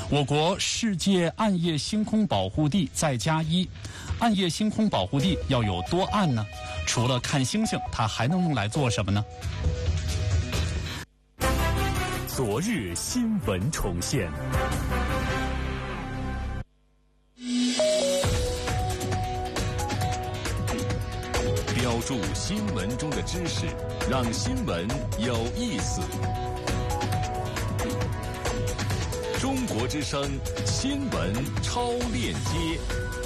我国世界暗夜星空保护地+1，暗夜星空保护地要有多暗呢？除了看星星，它还能用来做什么呢？ 昨日新闻重现。标注新闻中的知识，让新闻有意思。中国之声新闻超链接。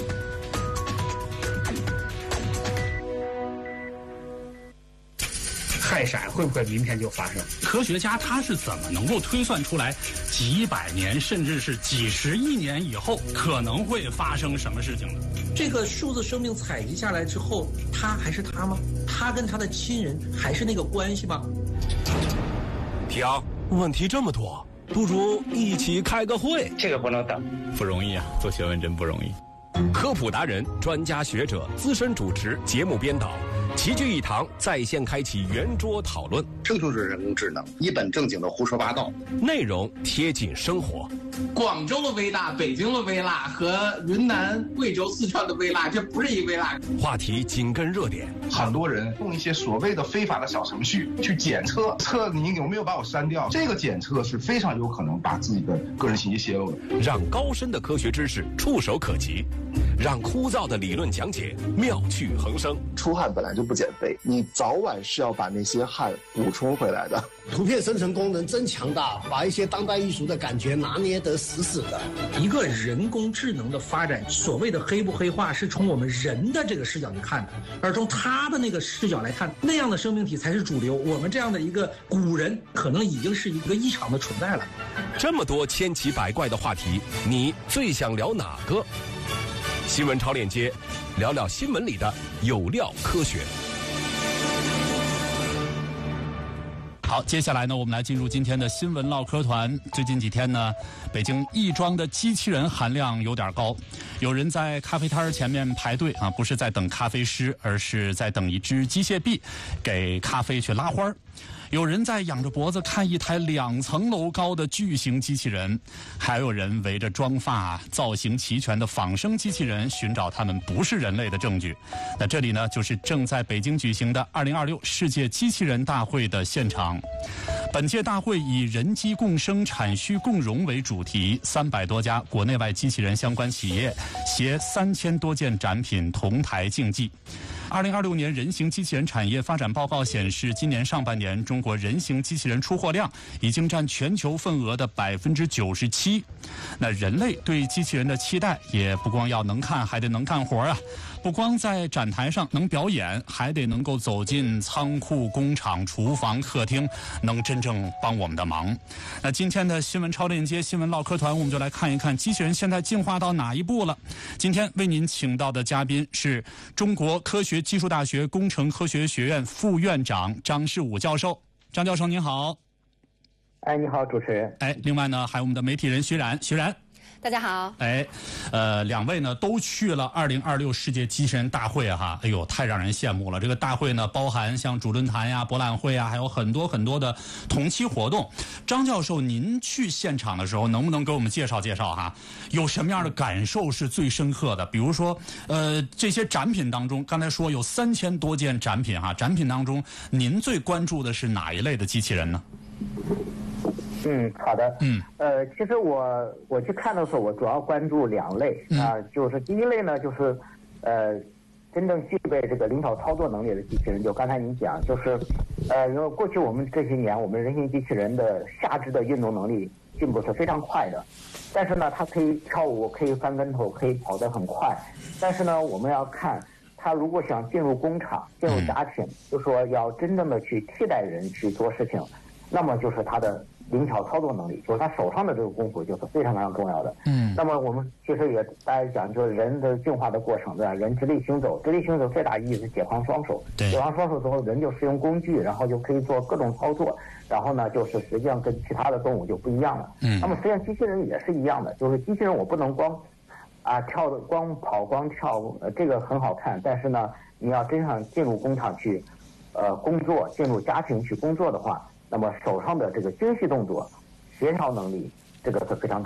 氦闪会不会明天就发生？ 科学家他是怎么能够推算出来几百年甚至是几十亿年以后可能会发生什么事情呢？ 这个数字生命采集下来之后，他还是他吗？他跟他的亲人还是那个关系吗？ 停，问题这么多，不如一起开个会。 这个不能等， 不容易啊，做学问真不容易。 科普达人、专家学者、资深主持、节目编导齐聚一堂，在线开启圆桌讨论。 这就是人工智能，一本正经的胡说八道， 内容贴近生活。 广州的微辣、北京的微辣和云南、贵州、四川的微辣，这不是一微辣。 话题紧跟热点， 很多人用一些所谓的非法的小程序去检测你有没有把我删掉，这个检测是非常有可能把自己的个人信息泄露的。 让高深的科学知识触手可及，让枯燥的理论讲解妙趣横生。 出汗本来就不减肥，你早晚是要把那些汗补充回来的。 图片生成功能真强大，把一些当代艺术的感觉拿捏得死死的。 一个人工智能的发展，所谓的黑不黑化是从我们人的这个视角去看的，而从他的那个视角来看，那样的生命体才是主流。我们这样的一个古人，可能已经是一个异常的存在了。 这么多千奇百怪的话题，你最想聊哪个？新闻超链接，聊聊新闻里的有料科学。 好，接下来呢，我们来进入今天的新闻唠嗑团。最近几天呢，北京亦庄的机器人含量有点高，有人在咖啡摊前面排队啊，不是在等咖啡师，而是在等一只机械臂给咖啡去拉花儿。有人在仰着脖子看一台2层楼高的巨型机器人，还有人围着妆发、造型齐全的仿生机器人寻找他们不是人类的证据。那这里呢，就是正在北京举行的2026世界机器人大会的现场。本届大会以人机共生、产需共荣为主题，300多家国内外机器人相关企业携3000多件展品同台竞技。2026年人形机器人产业发展报告显示，今年上半年中国人形机器人出货量已经占全球份额的97%。那人类对机器人的期待也不光要能看，还得能干活啊！不光在展台上能表演，还得能够走进仓库、工厂、厨房、客厅，能真正帮我们的忙。那今天的新闻超链接、新闻唠嗑团，我们就来看一看机器人现在进化到哪一步了。今天为您请到的嘉宾是中国科学技术大学工程科学学院副院长张世武教授。张教授您好。 哎，你好，主持人。 哎，另外呢，还有我们的媒体人徐冉。 大家好。 哎，两位呢都去了2026世界机器人大会哈，哎呦，太让人羡慕了。这个大会呢，包含像主论坛呀、博览会呀，还有很多很多的同期活动。张教授，您去现场的时候，能不能给我们介绍介绍哈？有什么样的感受是最深刻的？比如说，这些展品当中，刚才说有3000多件展品哈，展品当中，您最关注的是哪一类的机器人呢？ 好的。其实我去看的时候，我主要关注2类啊，就是第一类呢，就是真正具备这个灵巧操作能力的机器人。就刚才您讲，就是因为过去我们这些年，我们人形机器人的下肢的运动能力进步是非常快的，但是呢，它可以跳舞，可以翻跟头，可以跑得很快，但是呢，我们要看它如果想进入工厂、进入家庭，就说要真正的去替代人去做事情，那么就是它的灵巧操作能力，就是他手上的这个功夫就是非常非常重要的。那么我们其实也大家讲，就是人的进化的过程，对吧？人直立行走最大意义是解放双手，解放双手之后，人就使用工具，然后就可以做各种操作，然后呢，就是实际上跟其他的动物就不一样了。那么实际上机器人也是一样的，就是机器人我不能光跑光跳，这个很好看，但是呢，你要真想进入工厂去工作，进入家庭去工作的话，那么手上的这个精细动作、协调能力，这个是非常重要的。